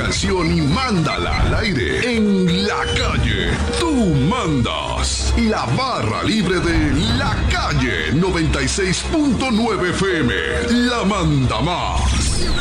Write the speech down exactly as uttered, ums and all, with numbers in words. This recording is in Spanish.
diversión y mándala al aire en La Calle. Tú mandas. La barra libre de La Calle noventa y seis punto nueve F M. La manda más.